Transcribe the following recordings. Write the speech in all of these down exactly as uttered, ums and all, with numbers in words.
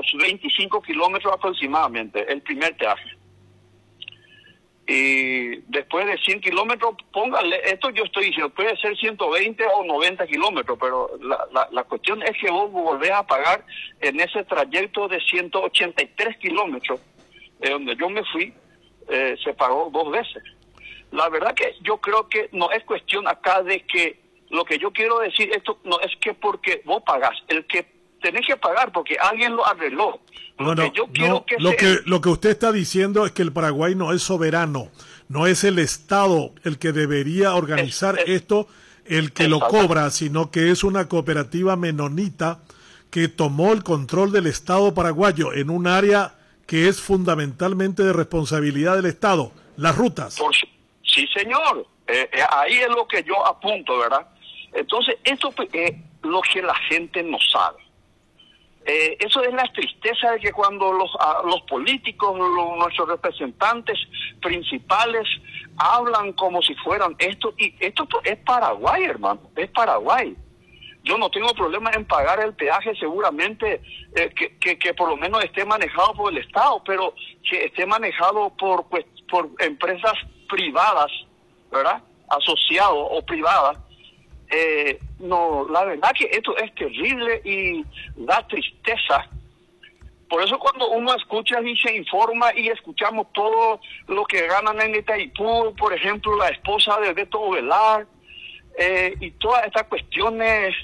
unos veinticinco kilómetros aproximadamente, el primer peaje. Y después de cien kilómetros, póngale, esto yo estoy diciendo, puede ser ciento veinte o noventa kilómetros, pero la, la, la cuestión es que vos volvés a pagar en ese trayecto de ciento ochenta y tres kilómetros, de donde yo me fui, eh, se pagó dos veces. La verdad que yo creo que no es cuestión acá de que, lo que yo quiero decir, esto no es que porque vos pagás, el que tenés que pagar porque alguien lo arregló. Bueno, lo que yo quiero no, que lo se... que lo que usted está diciendo es que el Paraguay no es soberano, no es el Estado el que debería organizar es, es, esto, el que lo cobra, sino que es una cooperativa menonita que tomó el control del Estado paraguayo en un área que es fundamentalmente de responsabilidad del Estado, las rutas. Por, sí, señor, eh, eh, ahí es lo que yo apunto, ¿verdad? Entonces, esto es eh, lo que la gente no sabe. Eh, eso es la tristeza de que cuando los, uh, los políticos, los, nuestros representantes principales hablan como si fueran esto, y esto es Paraguay, hermano, es Paraguay. Yo no tengo problema en pagar el peaje, seguramente eh, que, que, que por lo menos esté manejado por el Estado, pero que esté manejado por, pues, por empresas privadas, ¿verdad? Asociados o privadas. Eh, no, la verdad que esto es terrible y da tristeza. Por eso cuando uno escucha y se informa y escuchamos todo lo que ganan en Itaipú, por ejemplo, la esposa de Beto Ovelar, eh, y todas estas cuestiones,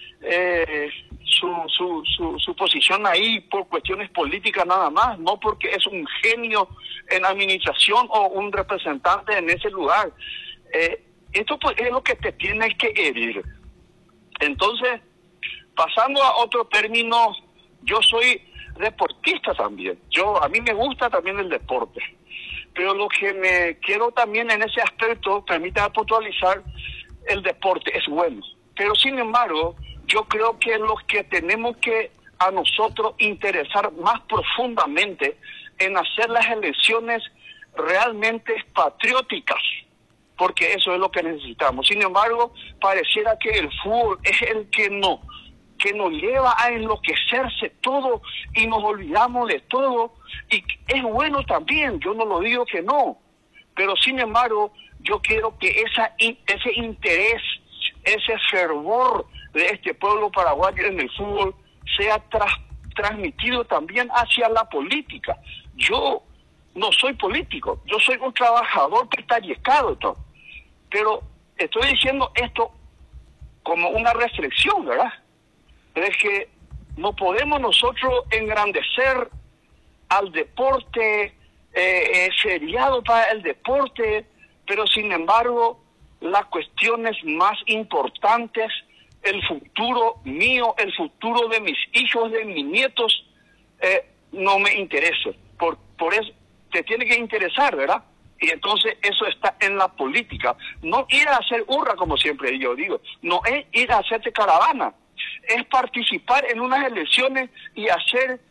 eh, su, su, su, su posición ahí por cuestiones políticas nada más, no porque es un genio en administración o un representante en ese lugar. Eh, Esto pues es lo que te tiene que herir. Entonces, pasando a otro término, yo soy deportista también. Yo a mí me gusta también el deporte. Pero lo que me quiero también en ese aspecto, permítame puntualizar, el deporte es bueno. Pero sin embargo, yo creo que lo que tenemos que a nosotros interesar más profundamente en hacer las elecciones realmente patrióticas, porque eso es lo que necesitamos. Sin embargo, pareciera que el fútbol es el que no, que nos lleva a enloquecerse todo y nos olvidamos de todo, y es bueno también, yo no lo digo que no, pero sin embargo, yo quiero que esa, ese interés, ese fervor de este pueblo paraguayo en el fútbol sea tras, transmitido también hacia la política. Yo no soy político, yo soy un trabajador petallescado, todo. Pero estoy diciendo esto como una reflexión, ¿verdad? Es que no podemos nosotros engrandecer al deporte, eh, eh, seriado para el deporte, pero sin embargo las cuestiones más importantes, el futuro mío, el futuro de mis hijos, de mis nietos, eh, no me interesa. Por, por eso te tiene que interesar, ¿verdad? Y entonces eso está en la política. No ir a hacer hurra, como siempre yo digo. No es ir a hacerte caravana. Es participar en unas elecciones y hacer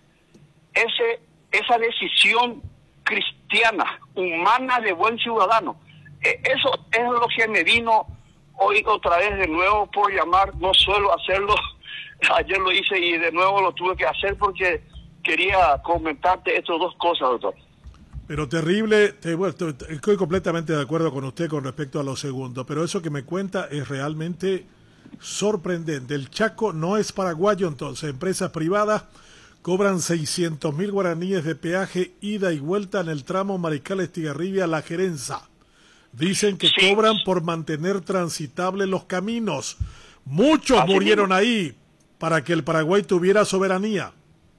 ese esa decisión cristiana, humana, de buen ciudadano. Eh, eso es lo que me vino hoy otra vez de nuevo por llamar. No suelo hacerlo. Ayer lo hice y de nuevo lo tuve que hacer porque quería comentarte estas dos cosas, doctor. Pero terrible, te, bueno, estoy completamente de acuerdo con usted con respecto a lo segundo, pero eso que me cuenta es realmente sorprendente. El Chaco no es paraguayo, entonces empresas privadas cobran seiscientos mil guaraníes de peaje ida y vuelta en el tramo Mariscal Estigarribia La Gerenza. Dicen que sí cobran por mantener transitables los caminos. Muchos Así murieron mismo. ahí para que el Paraguay tuviera soberanía.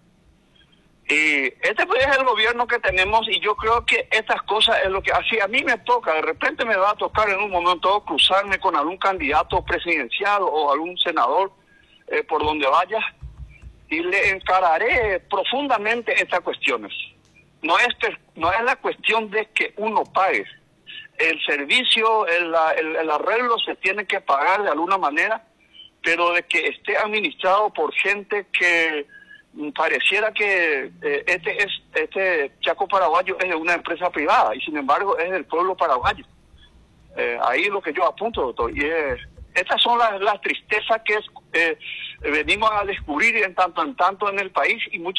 Y este pues es el gobierno que tenemos, y yo creo que estas cosas es lo que así a mí me toca. De repente me va a tocar en un momento cruzarme con algún candidato presidencial o algún senador eh, por donde vaya, y le encararé profundamente estas cuestiones. No es, no es la cuestión de que uno pague. El servicio, el, el, el arreglo se tiene que pagar de alguna manera, pero de que esté administrado por gente que pareciera que eh, este es este Chaco paraguayo es de una empresa privada y sin embargo es del pueblo paraguayo. Eh, ahí es lo que yo apunto, doctor. Y eh, estas son las, las tristezas que es, eh, venimos a descubrir en tanto en tanto en el país, y muchas